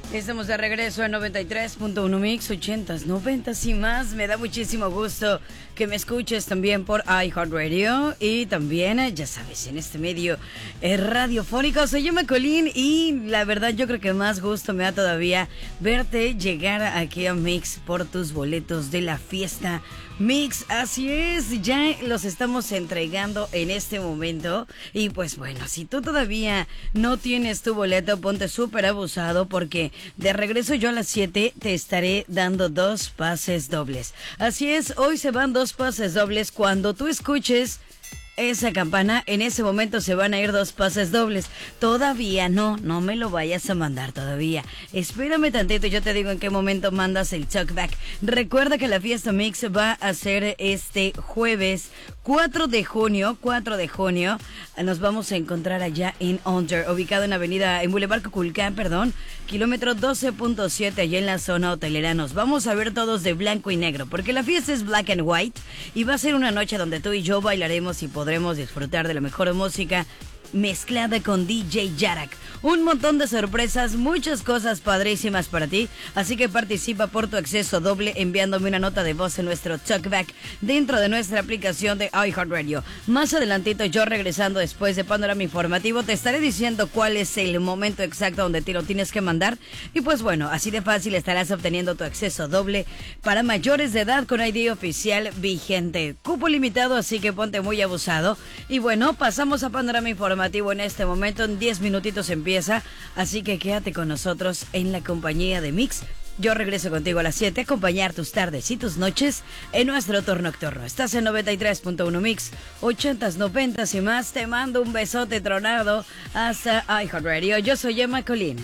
Estamos de regreso en 93.1 Mix, 80s, 90s y más. Me da muchísimo gusto que me escuches también por iHeartRadio y también, ya sabes, en este medio radiofónico. Soy Emma Colín y la verdad yo creo que más gusto me da todavía verte llegar aquí a Mix por tus boletos de la fiesta Mix. Así es, ya los estamos entregando en este momento. Y pues bueno, si tú todavía no tienes tu boleto, ponte súper abusado porque de regreso yo a las 7 te estaré dando 2 pases dobles. Así es, hoy se van 2 pases dobles. Cuando tú escuches esa campana, en ese momento se van a ir 2 pases dobles. Todavía no me lo vayas a mandar todavía. Espérame tantito, yo te digo en qué momento mandas el talkback. Recuerda que la fiesta Mix va a ser este jueves 4 de junio. Nos vamos a encontrar allá en Under, ubicado en Boulevard Cuculcán, kilómetro 12.7, allá en la zona hotelera. Nos vamos a ver todos de blanco y negro, porque la fiesta es black and white y va a ser una noche donde tú y yo bailaremos y podremos disfrutar de la mejor música mezclada con DJ Yarak. Un montón de sorpresas, muchas cosas padrísimas para ti, así que participa por tu acceso doble enviándome una nota de voz en nuestro talkback dentro de nuestra aplicación de iHeartRadio. Más adelantito, yo regresando después de Panorama Informativo, te estaré diciendo cuál es el momento exacto donde te lo tienes que mandar y pues bueno, así de fácil estarás obteniendo tu acceso doble para mayores de edad con ID oficial vigente. Cupo limitado, así que ponte muy abusado. Y bueno, pasamos a Panorama Informativo en este momento. En 10 minutitos empieza, así que quédate con nosotros en la compañía de Mix. Yo regreso contigo a las 7 a acompañar tus tardes y tus noches en nuestro tour nocturno. Estás en 93.1 Mix, 80s, 90s y más. Te mando un besote tronado hasta iHeartRadio. Yo soy Emma Colín.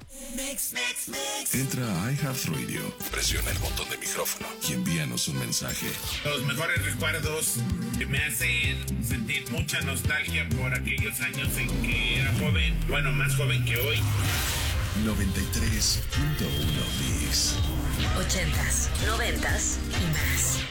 Entra a iHeartRadio, presiona el botón de micrófono y envíanos un mensaje. Los mejores recuerdos que me hacen sentir mucha nostalgia por aquellos años en que era joven, bueno, más joven que hoy. 93.1 Mix. 80s, 90s y más.